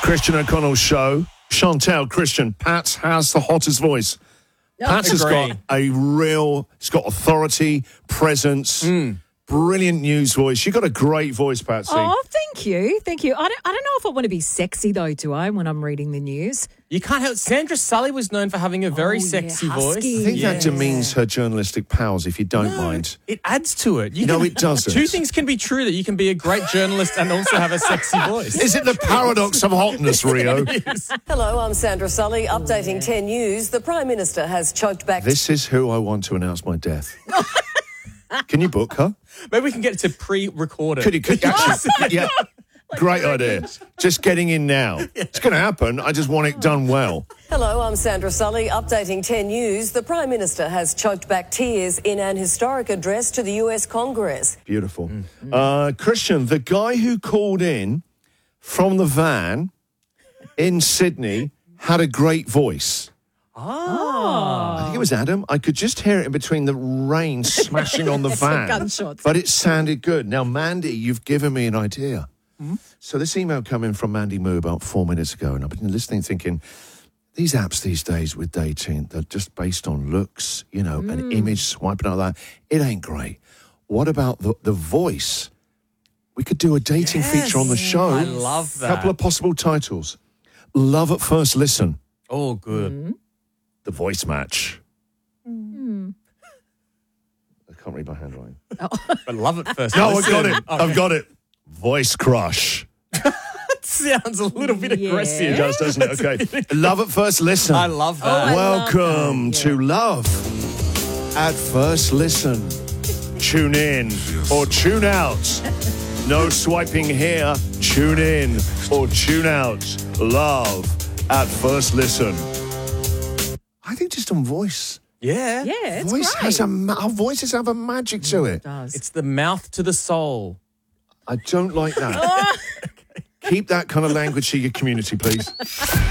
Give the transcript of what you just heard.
Christian O'Connell's show. Chantel, Christian, Pat has the hottest voice. Pat has got he's got authority, presence, brilliant news voice. You've got a great voice, Patsy. Oh, thank you. Thank you. I don't know if I want to be sexy, though, do I, when I'm reading the news? You can't help. Sandra Sully was known for having a very sexy voice. husky. I think that demeans her journalistic powers, if you don't mind. It adds to it. No, it doesn't. Two things can be true, that you can be a great journalist and also have a sexy voice. Is it the paradox of hotness, Rio? Hello, I'm Sandra Sully, updating 10 News. The Prime Minister has choked back... This is who I want to announce my death. Can you book her? Maybe we can get it to pre-record it. Could you actually, yeah. Great idea. Just getting in now. It's going to happen. I just want it done well. Hello, I'm Sandra Sully, updating 10 News. The Prime Minister has choked back tears in an historic address to the US Congress. Beautiful. Christian, the guy who called in from the van in Sydney had a great voice. I think it was Adam. I could just hear it in between the rain smashing on the van. Gunshots. But it sounded good. Now, Mandy, you've given me an idea. So this email came in from Mandy Moo about 4 minutes ago, and I've been listening thinking, these apps these days with dating, they're just based on looks, you know, an image, swiping out that. It ain't great. What about the voice? We could do a dating feature on the show. I love that. Couple of possible titles. Love at First Listen. Oh, good. The voice match. I can't read my handwriting. But love it first. No, Listen. I've got it. I've got it. Voice crush. Sounds a little bit aggressive. It does, doesn't it? Okay. Love at First Listen. I love that. Welcome to Love at First Listen. Tune in or tune out. No swiping here. Tune in or tune out. Love at First Listen. I think just on voice. Yeah. Yeah, it's Voice great. has our voices have a magic to it. It does. It's the mouth to the soul. I don't like that. Keep that kind of language to your community, please.